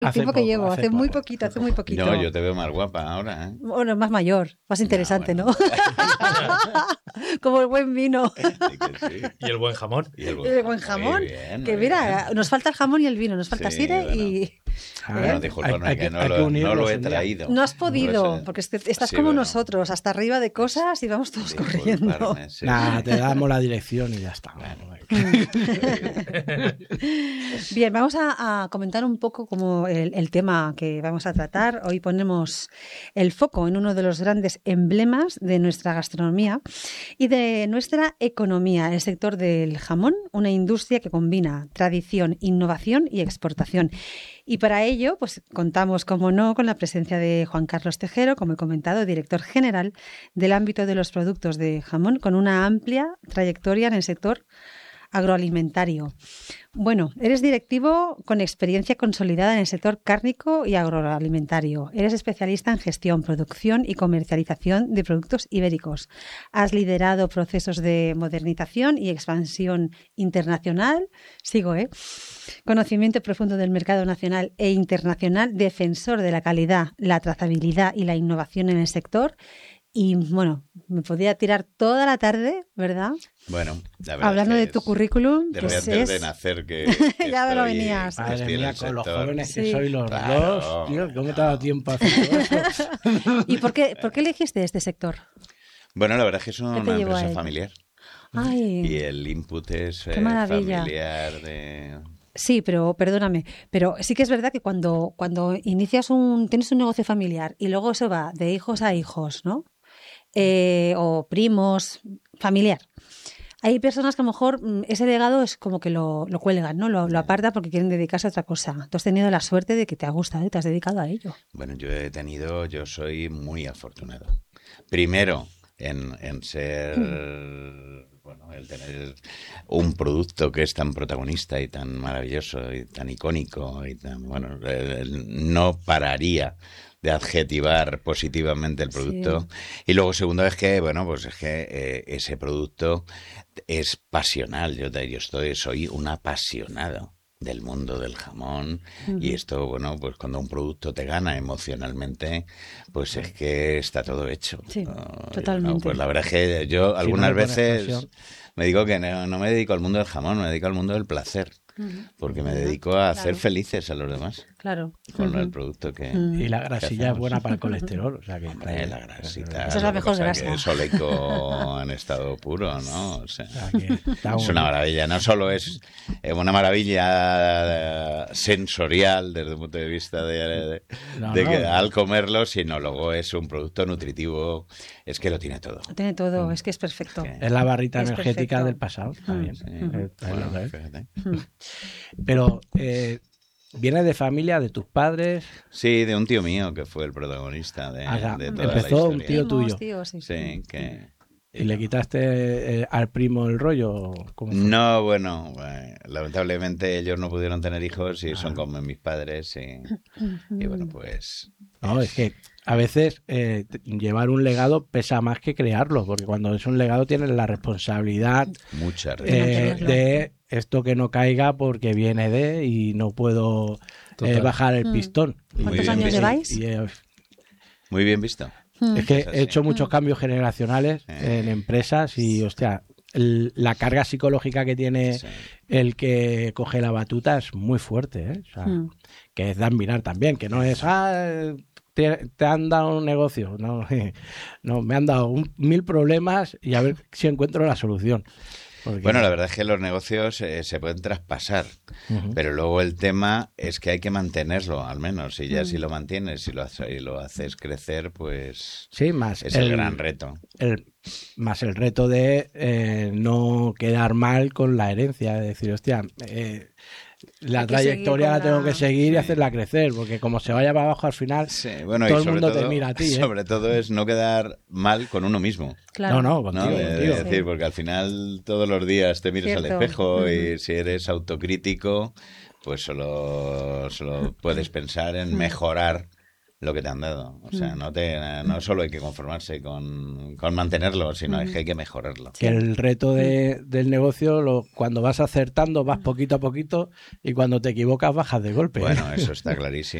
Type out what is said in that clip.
El tiempo que llevo, hace muy poco. poquito, hace muy poquito. No, yo te veo más guapa ahora, ¿eh? Bueno, más mayor, más interesante, bueno. ¿no? Como el buen vino. Sí que sí. Y el buen jamón. Y el El buen jamón. Muy bien, Que muy mira, bien. nos falta el jamón y el vino, nos falta Sí, Sire bueno. y... Bueno, discúlpame que no lo he traído. No has podido, Pues, porque estás sí, como bueno. nosotros, hasta arriba de cosas y vamos todos corriendo. Disculparme, sí. Nada, te damos la dirección y ya está. Bien, vamos a comentar un poco como el tema que vamos a tratar. Hoy ponemos el foco en uno de los grandes emblemas de nuestra gastronomía y de nuestra economía, el sector del jamón, una industria que combina tradición, innovación y exportación. Y para ello, pues contamos, como no, con la presencia de Juan Carlos Tejero, como he comentado, director general del ámbito de los productos de jamón, con una amplia trayectoria en el sector agroalimentario. Bueno, eres directivo con experiencia consolidada en el sector cárnico y agroalimentario. Eres especialista en gestión, producción y comercialización de productos ibéricos. Has liderado procesos de modernización y expansión internacional. Sigo, ¿eh? Conocimiento profundo del mercado nacional e internacional, defensor de la calidad, la trazabilidad y la innovación en el sector. Y bueno, me podría tirar toda la tarde, ¿verdad? Bueno, la verdad hablando es de tu currículum, desde pues antes es... de nacer que Ya me lo estoy- venías. que Madre estoy en mía, el con los sector. jóvenes que Sí. sois los Claro, dos, tío, ¿cómo te ha claro. dado tiempo a hacer todo eso? ¿Y por qué elegiste este sector? Bueno, la verdad es que es ¿Qué una te llevó a empresa ello? familiar y Ay, el input es Qué maravilla. familiar de... sí, pero perdóname, pero sí que es verdad que cuando tienes un negocio familiar y luego eso va de hijos a hijos, ¿no? O primos, familiar. Hay personas que a lo mejor ese legado es como que lo cuelgan, ¿no? Lo apartan porque quieren dedicarse a otra cosa. Tú has tenido la suerte de que te ha gustado y te has dedicado a ello. Bueno, yo soy muy afortunado. Primero, en ser, bueno, el tener un producto que es tan protagonista y tan maravilloso y tan icónico y tan, bueno, no pararía de adjetivar positivamente el producto. Sí. Y luego, segundo, es que, bueno, pues es que ese producto es pasional. Soy un apasionado del mundo del jamón y esto, bueno, pues cuando un producto te gana emocionalmente, pues es que está todo hecho. Sí, Y totalmente. bueno, pues la verdad es que yo Si algunas no le pones veces pasión. me digo que no me dedico al mundo del jamón, me dedico al mundo del placer, porque me dedico a hacer Claro. felices a los demás Claro. con el producto que... Y la que grasilla es hacemos. buena para el colesterol. O sea que Hombre, la grasita. Esa es la lo que mejor pasa grasa. que es oleico en estado puro, ¿no? O sea, O sea que está es muy una bien. maravilla. No solo es una maravilla sensorial desde el punto de vista de No, que no. al comerlo, sino luego es un producto nutritivo. Es que lo tiene todo. Tiene todo, es que es perfecto. Que- Es la barrita Es energética perfecto. del pasado. Está bien. Sí. Es Bueno, lo que es. fíjate. Pero viene de familia, de tus padres. Sí, de un tío mío que fue el protagonista de, O sea, de toda empezó la un historia. tío tuyo. Tíos, sí. Sí, que... ¿Y le quitaste al primo el rollo? ¿Cómo fue? No, bueno, lamentablemente ellos no pudieron tener hijos y son como mis padres y bueno, pues... No, es que a veces llevar un legado pesa más que crearlo, porque cuando es un legado tienes la responsabilidad Mucha mantenerlo. de esto que no caiga porque viene de y no puedo Total. bajar el pistón. Muy ¿Cuántos bien años visto. lleváis? Y, Muy bien visto. es que Es así. he hecho muchos cambios generacionales en empresas y, hostia, la carga psicológica que tiene Sí. el que coge la batuta es muy fuerte, ¿eh? O sea, que es de admirar también, que no es, te han dado un negocio, no, no, me han dado 1000 problemas y a ver si encuentro la solución. Porque- Bueno, la verdad es que los negocios se pueden traspasar, Ujú. pero luego el tema es que hay que mantenerlo, al menos. Y ya si lo mantienes y lo haces crecer, pues Sí, más es el gran reto. más el reto de no quedar mal con la herencia, de decir, hostia, la Hay que trayectoria seguir la con tengo la- que seguir y Sí. hacerla crecer, porque como se vaya para abajo al final, Sí, bueno, todo y el sobre mundo todo, te mira a ti, ¿eh? sobre todo es no quedar mal con uno mismo. Claro. No, ¿No? contigo, De contigo. decir, porque al final todos los días te miras Cierto. al espejo y Ujú. si eres autocrítico, pues solo puedes pensar en mejorar lo que te han dado. O sea, no solo hay que conformarse con mantenerlo, sino que hay que mejorarlo. Que el reto del negocio, cuando vas acertando, vas poquito a poquito y cuando te equivocas bajas de golpe. Bueno, eso está clarísimo.